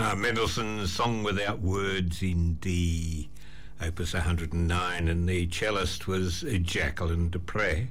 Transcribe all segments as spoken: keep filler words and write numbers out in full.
Uh, Mendelssohn's Song Without Words in D, Opus one hundred nine, and the cellist was Jacqueline Dupre.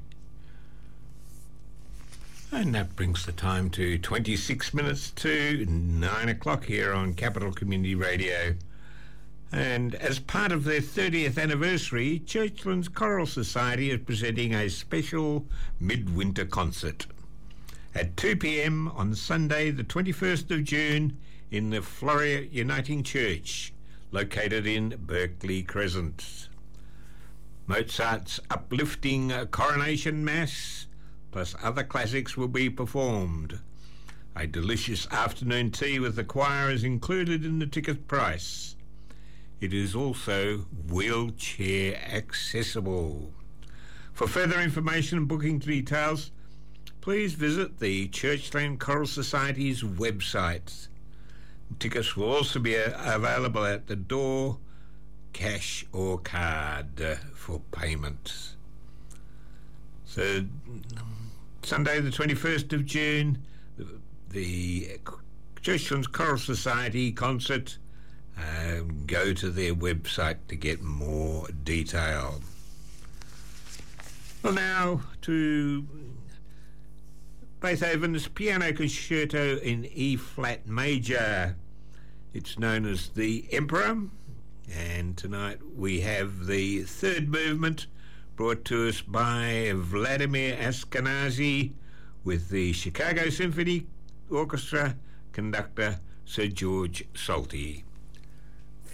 And that brings the time to twenty-six minutes to nine o'clock here on Capital Community Radio. And as part of their thirtieth anniversary, Churchlands Choral Society is presenting a special midwinter concert at two p.m. on Sunday the twenty-first of June in the Floria Uniting Church, located in Berkeley Crescent. Mozart's uplifting Coronation Mass plus other classics will be performed. A delicious afternoon tea with the choir is included in the ticket price. It is also wheelchair accessible. For further information and booking details, please visit the Churchland Choral Society's website. Tickets will also be available at the door, cash or card uh, for payment. So, Sunday the twenty-first of June, the, the Churchlands Choral Society concert. Uh, go to their website to get more detail. Well, now to Beethoven's Piano Concerto in E-flat major. It's known as the Emperor, and tonight we have the third movement brought to us by Vladimir Ashkenazy with the Chicago Symphony Orchestra conductor Sir George Solti.